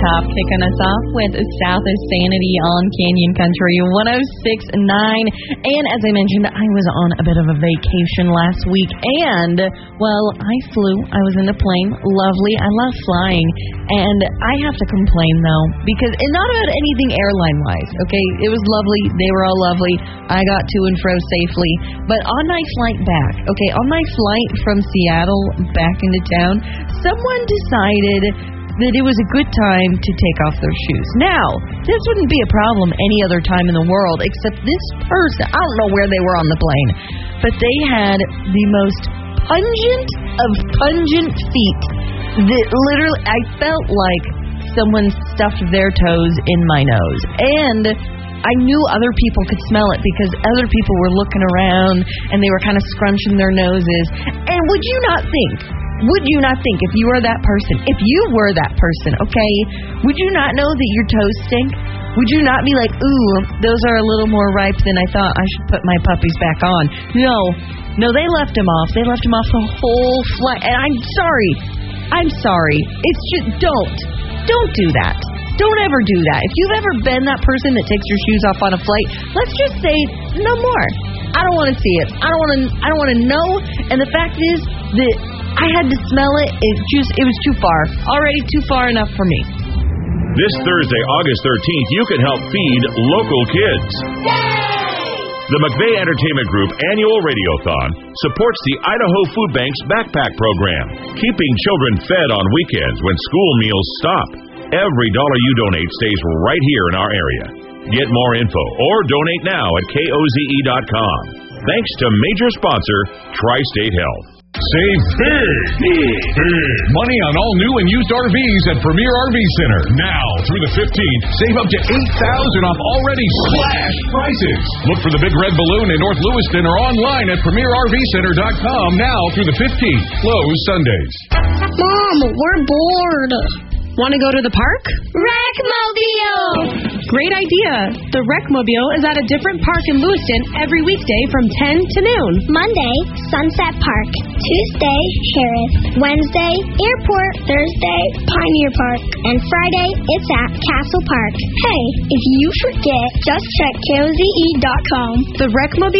Top kicking us off with South of Sanity on Canyon Country 106.9. And as I mentioned, I was on a bit of a vacation last week. And, well, I flew. I was in the plane. Lovely. I love flying. And I have to complain, though, because, and not about anything airline-wise, okay? It was lovely. They were all lovely. I got to and fro safely. But on my flight back, okay, on my flight from Seattle back into town, someone decided that it was a good time to take off their shoes. Now, this wouldn't be a problem any other time in the world, except this person, I don't know where they were on the plane, but they had the most pungent of pungent feet that literally, I felt like someone stuffed their toes in my nose. And I knew other people could smell it because other people were looking around and they were kind of scrunching their noses. And would you not think, if you were that person, okay, would you not know that your toes stink? Would you not be like, ooh, those are a little more ripe than I thought, I should put my puppies back on? No, they left them off. They left them off the whole flight. And I'm sorry. It's just, don't do that. Don't ever do that. If you've ever been that person that takes your shoes off on a flight, let's just say no more. I don't want to see it. I don't want to know. And the fact is that I had to smell it. It was too far. Already too far enough for me. This Thursday, August 13th, you can help feed local kids. Yay! The McVeigh Entertainment Group annual radiothon supports the Idaho Food Bank's backpack program, keeping children fed on weekends when school meals stop. Every dollar you donate stays right here in our area. Get more info or donate now at koze.com. Thanks to major sponsor, Tri-State Health. Save big money on all new and used RVs at Premier RV Center. Now through the 15th, save up to $8,000 off already slashed prices. Look for the big red balloon in North Lewiston or online at PremierRVCenter.com now through the 15th. Closed Sundays. Mom, we're bored. Want to go to the park? Wreckmobile! Great idea. The Wreckmobile is at a different park in Lewiston every weekday from 10 to noon. Monday, Sunset Park. Tuesday, Sheriff. Wednesday, Airport. Thursday, Pioneer Park. And Friday, it's at Castle Park. Hey, if you forget, just check koze.com. The Wreckmobile